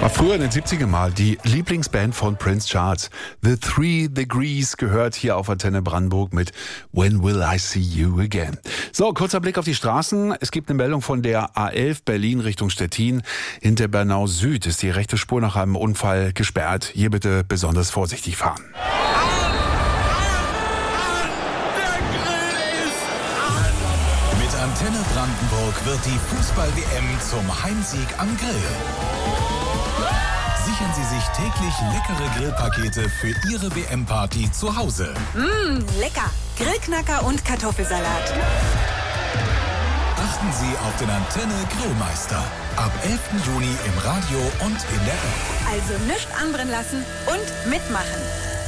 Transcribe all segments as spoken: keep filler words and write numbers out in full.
War früher in den siebziger mal die Lieblingsband von Prince Charles. The Three Degrees gehört hier auf Antenne Brandenburg mit When Will I See You Again. So, kurzer Blick auf die Straßen. Es gibt eine Meldung von der A elf Berlin Richtung Stettin. Hinter Bernau Süd ist die rechte Spur nach einem Unfall gesperrt. Hier bitte besonders vorsichtig fahren. Mit Antenne Brandenburg wird die Fußball-W M zum Heimsieg am Grill. Sichern Sie sich täglich leckere Grillpakete für Ihre W M-Party zu Hause. Mmh, lecker. Grillknacker und Kartoffelsalat. Achten Sie auf den Antenne Grillmeister. Ab elften Juni im Radio und in der App. Also nichts anbrennen lassen und mitmachen.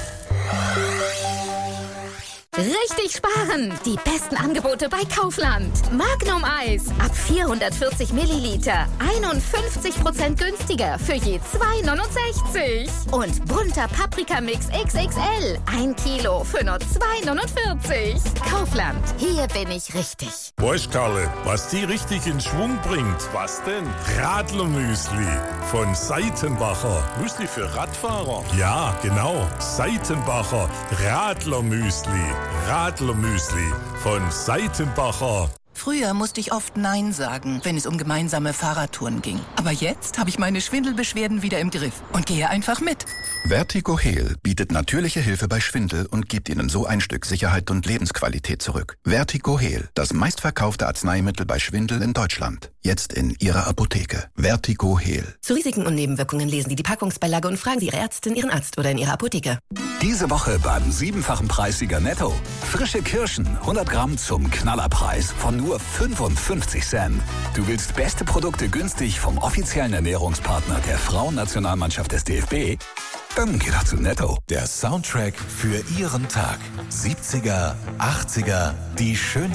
Richtig sparen! Die besten Angebote bei Kaufland. Magnum Eis ab vierhundertvierzig Milliliter. einundfünfzig Prozent günstiger für je zwei neunundsechzig. Und bunter Paprikamix X X L. Ein Kilo für nur zwei neunundvierzig. Kaufland. Hier bin ich richtig. Weißt Karle, was die richtig in Schwung bringt? Was denn? Radlermüsli von Seitenbacher. Müsli für Radfahrer? Ja, genau. Seitenbacher Radlermüsli. Radlermüsli von Seitenbacher. Früher musste ich oft Nein sagen, wenn es um gemeinsame Fahrradtouren ging. Aber jetzt habe ich meine Schwindelbeschwerden wieder im Griff und gehe einfach mit. Vertigo Heal bietet natürliche Hilfe bei Schwindel und gibt Ihnen so ein Stück Sicherheit und Lebensqualität zurück. Vertigo Heal, das meistverkaufte Arzneimittel bei Schwindel in Deutschland. Jetzt in Ihrer Apotheke. Vertigo Heal. Zu Risiken und Nebenwirkungen lesen Sie die Packungsbeilage und fragen Sie Ihre Ärztin, Ihren Arzt oder in Ihrer Apotheke. Diese Woche beim siebenfachen Preissieger Netto. Frische Kirschen, hundert Gramm zum Knallerpreis von nur fünfundfünfzig Cent. Du willst beste Produkte günstig vom offiziellen Ernährungspartner der Frauennationalmannschaft des D F B? Dann geh doch zu Netto. Der Soundtrack für Ihren Tag. siebziger, achtziger, die schönsten